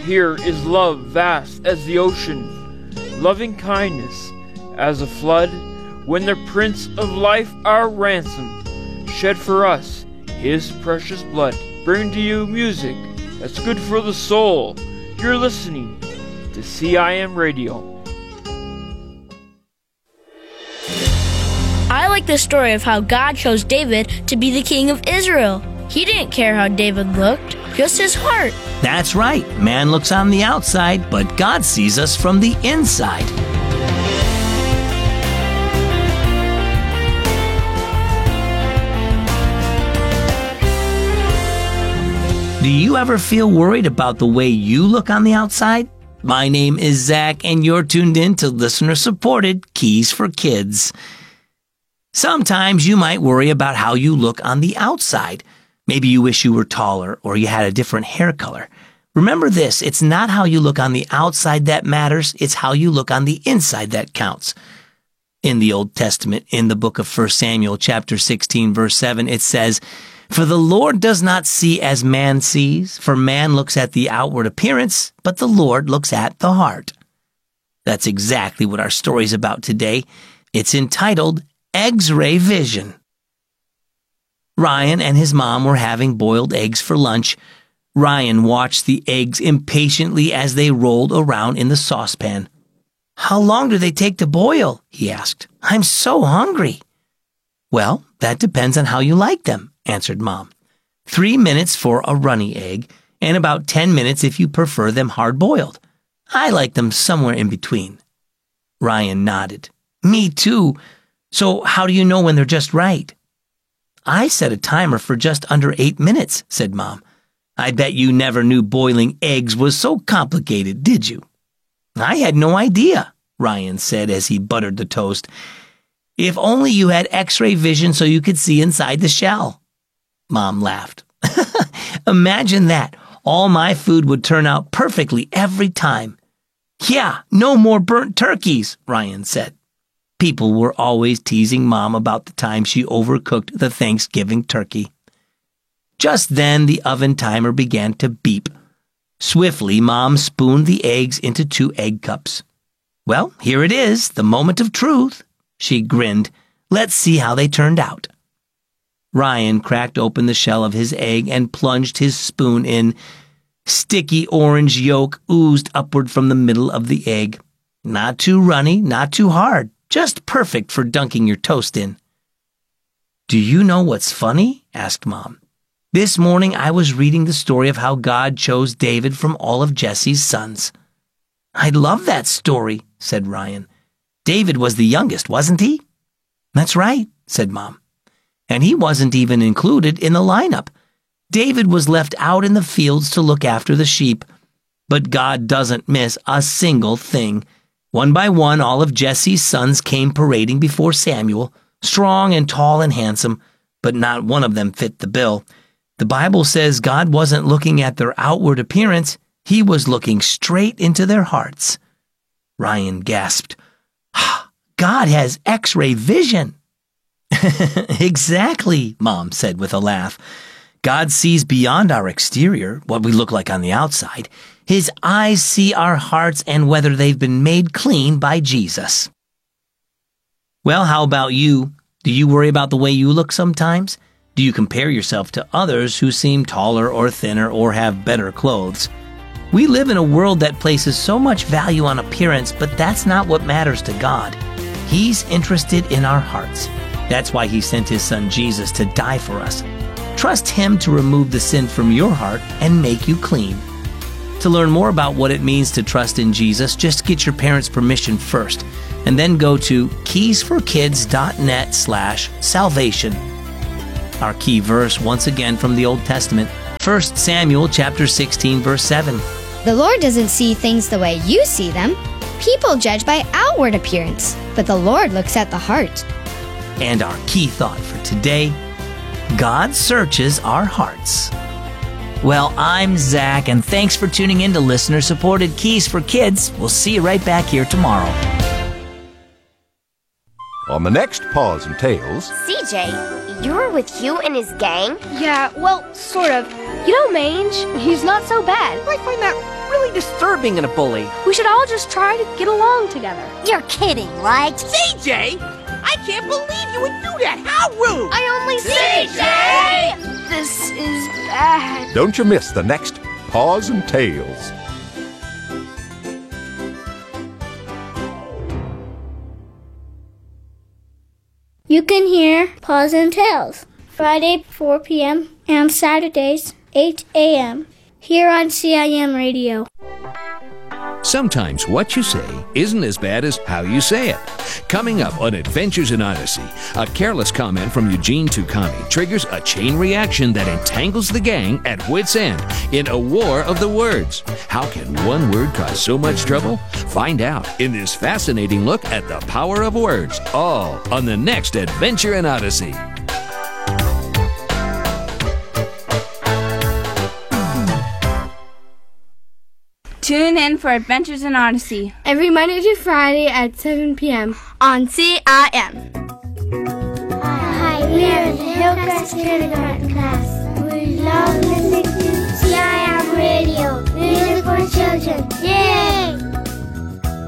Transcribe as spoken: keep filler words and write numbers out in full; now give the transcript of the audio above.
Here is love vast as the ocean, loving kindness as a flood, when the Prince of Life, our ransom, shed for us his precious blood. Bring to you music that's good for the soul. You're listening to C I M Radio. I like the story of how God chose David to be the king of Israel. He didn't care how David looked, just his heart. That's right. Man looks on the outside, but God sees us from the inside. Do you ever feel worried about the way you look on the outside? My name is Zach, and you're tuned in to listener-supported Keys for Kids. Sometimes you might worry about how you look on the outside. Maybe you wish you were taller or you had a different hair color. Remember this, it's not how you look on the outside that matters, it's how you look on the inside that counts. In the Old Testament, in the book of First Samuel, chapter sixteen, verse seven, it says, "For the Lord does not see as man sees, for man looks at the outward appearance, but the Lord looks at the heart." That's exactly what our story's about today. It's entitled X-Ray Vision. Ryan and his mom were having boiled eggs for lunch. Ryan watched the eggs impatiently as they rolled around in the saucepan. "How long do they take to boil?" he asked. "I'm so hungry." "Well, that depends on how you like them," answered Mom. Three minutes for a runny egg, and about ten minutes if you prefer them hard-boiled. I like them somewhere in between. Ryan nodded. "Me too. So how do you know when they're just right?" "I set a timer for just under eight minutes, said Mom. "I bet you never knew boiling eggs was so complicated, did you?" "I had no idea," Ryan said as he buttered the toast. "If only you had X-ray vision so you could see inside the shell." Mom laughed. "Imagine that. All my food would turn out perfectly every time." "Yeah, no more burnt turkeys," Ryan said. People were always teasing Mom about the time she overcooked the Thanksgiving turkey. Just then, the oven timer began to beep. Swiftly, Mom spooned the eggs into two egg cups. "Well, here it is, the moment of truth," she grinned. "Let's see how they turned out." Ryan cracked open the shell of his egg and plunged his spoon in. Sticky orange yolk oozed upward from the middle of the egg. Not too runny, not too hard, just perfect for dunking your toast in. "Do you know what's funny?" asked Mom. "This morning I was reading the story of how God chose David from all of Jesse's sons." "I love that story," said Ryan. "David was the youngest, wasn't he?" "That's right," said Mom. "And he wasn't even included in the lineup. David was left out in the fields to look after the sheep. But God doesn't miss a single thing. One by one, all of Jesse's sons came parading before Samuel, strong and tall and handsome, but not one of them fit the bill. The Bible says God wasn't looking at their outward appearance, he was looking straight into their hearts." Ryan gasped. "God has X-ray vision." "Exactly," Mom said with a laugh. "God sees beyond our exterior, what we look like on the outside. His eyes see our hearts and whether they've been made clean by Jesus." Well, how about you? Do you worry about the way you look sometimes? Do you compare yourself to others who seem taller or thinner or have better clothes? We live in a world that places so much value on appearance, but that's not what matters to God. He's interested in our hearts. That's why he sent his son Jesus to die for us. Trust him to remove the sin from your heart and make you clean. To learn more about what it means to trust in Jesus, just get your parents' permission first, and then go to keysforkids.net slash salvation. Our key verse, once again from the Old Testament, First Samuel chapter sixteen, verse seven. "The Lord doesn't see things the way you see them. People judge by outward appearance, but the Lord looks at the heart." And our key thought for today, God searches our hearts. Well, I'm Zach, and thanks for tuning in to listener-supported Keys for Kids. We'll see you right back here tomorrow. On the next Paws and Tales... C J, you're with Hugh and his gang? Yeah, well, sort of. You know Mange, he's not so bad. I find that really disturbing in a bully. We should all just try to get along together. You're kidding, right? C J! I can't believe you would do that! How rude! I only C J! This is bad. Don't you miss the next Paws and Tales. You can hear Paws and Tales Friday four p.m. and Saturdays eight a.m. here on C I M Radio. Sometimes what you say isn't as bad as how you say it. Coming up on Adventures in Odyssey, a careless comment from Eugene Tucani triggers a chain reaction that entangles the gang at wit's end in a war of the words. How can one word cause so much trouble? Find out in this fascinating look at the power of words, all on the next Adventure in Odyssey. Tune in for Adventures in Odyssey Every Monday to Friday at seven p.m. on C I M. Hi, we are the Hillcrest Kindergarten class. We love listening